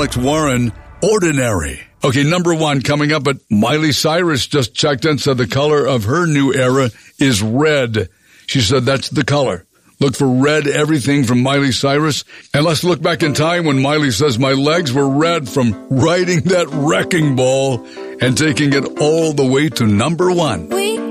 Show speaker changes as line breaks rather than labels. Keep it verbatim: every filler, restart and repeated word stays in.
Alex Warren, Ordinary. Okay, number one coming up, but Miley Cyrus just checked in, said the color of her new era is red. She said that's the color. Look for red everything from Miley Cyrus. And let's look back in time when Miley says my legs were red from riding that wrecking ball and taking it all the way to number one.
We